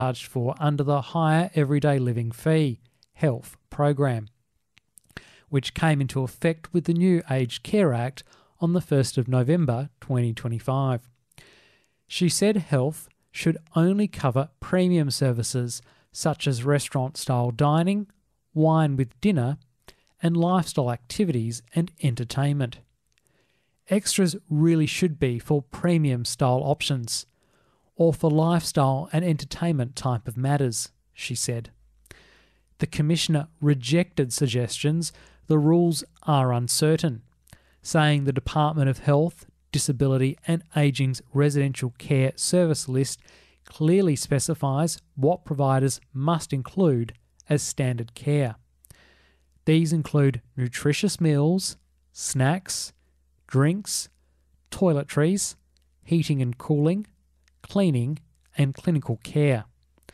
charged for under the Higher Everyday Living Fee, HELF program, which came into effect with the new Aged Care Act on the 1st of November 2025. She said HELF should only cover premium services such as restaurant-style dining, wine with dinner, and lifestyle activities and entertainment. Extras really should be for premium-style options, or for lifestyle and entertainment type of matters, she said. The Commissioner rejected suggestions the rules are uncertain, saying the Department of Health, Disability and Ageing's residential care service list clearly specifies what providers must include as standard care. These include nutritious meals, snacks, drinks, toiletries, heating and cooling, cleaning and clinical care.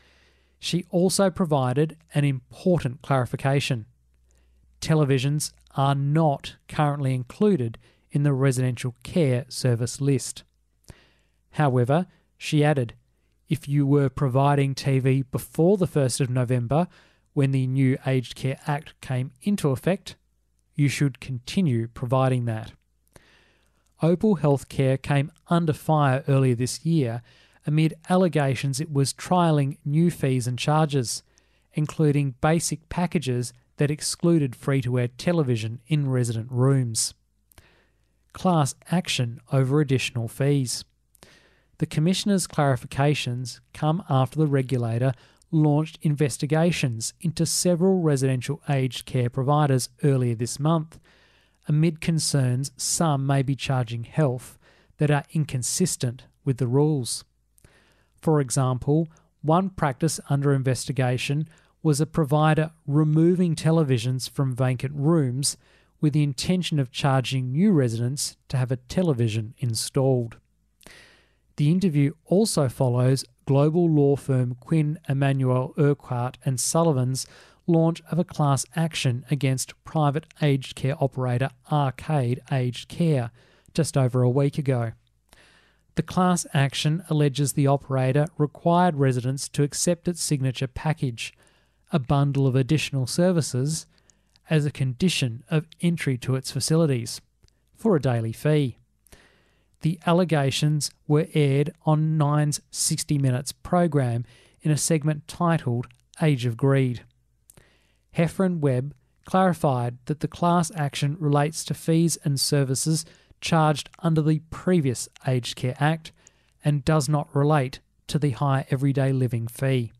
She also provided an important clarification. Televisions are not currently included in the residential care service list. However, she added, if you were providing TV before the 1st of November, when the new Aged Care Act came into effect, you should continue providing that. Opal Healthcare came under fire earlier this year amid allegations it was trialling new fees and charges, including basic packages that excluded free-to-air television in resident rooms. Class action over additional fees. The Commissioner's clarifications come after the regulator launched investigations into several residential aged care providers earlier this month, amid concerns some may be charging HELF that are inconsistent with the rules. For example, one practice under investigation was a provider removing televisions from vacant rooms with the intention of charging new residents to have a television installed. The interview also follows global law firm Quinn Emanuel Urquhart and Sullivan's launch of a class action against private aged care operator Arcade Aged Care just over a week ago. The class action alleges the operator required residents to accept its signature package, a bundle of additional services, as a condition of entry to its facilities, for a daily fee. The allegations were aired on Nine's 60 Minutes program in a segment titled Age of Greed. Heffron Webb clarified that the class action relates to fees and services charged under the previous Aged Care Act and does not relate to the Higher Everyday Living Fee.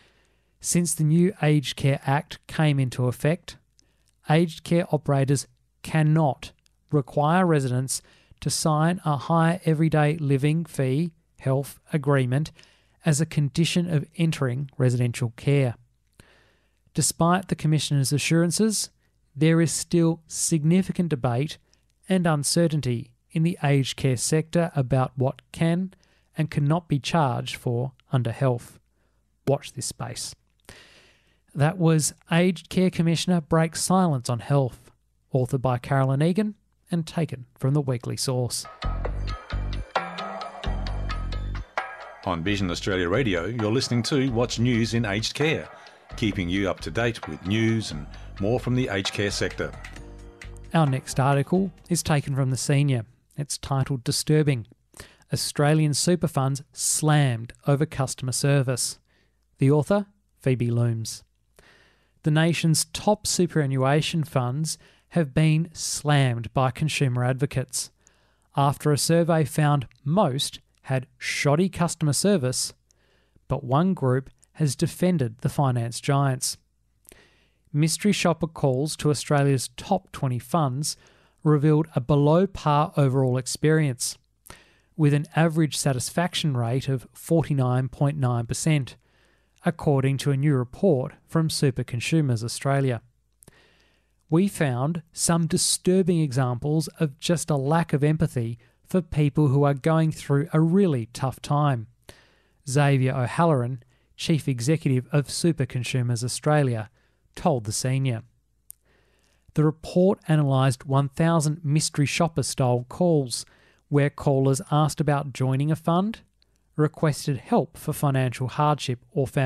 Since the new Aged Care Act came into effect, aged care operators cannot require residents to sign a Higher Everyday Living Fee HELF agreement as a condition of entering residential care. Despite the Commissioner's assurances, there is still significant debate and uncertainty in the aged care sector about what can and cannot be charged for under HELF. Watch this space. That was Aged Care Commissioner Breaks Silence on HELF, authored by Carolyn Egan and taken from the Weekly Source. On Vision Australia Radio, you're listening to What's News in Aged Care, keeping you up to date with news and more from the aged care sector. Our next article is taken from The Senior. It's titled Disturbing. Australian super funds slammed over customer service. The author, Phoebe Looms. The nation's top superannuation funds have been slammed by consumer advocates after a survey found most had shoddy customer service, but one group has defended the finance giants. Mystery shopper calls to Australia's top 20 funds revealed a below-par overall experience, with an average satisfaction rate of 49.9%, according to a new report from Super Consumers Australia. We found some disturbing examples of just a lack of empathy for people who are going through a really tough time. Xavier O'Halloran, Chief Executive of Super Consumers Australia, told The Senior. The report analysed 1,000 mystery shopper-style calls, where callers asked about joining a fund, requested help for financial hardship or found